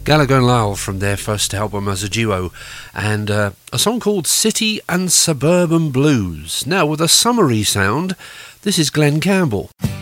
Gallagher and Lyle from their first album as a duo, and a song called City and Suburban Blues. Now with a summery sound, this is Glenn Campbell.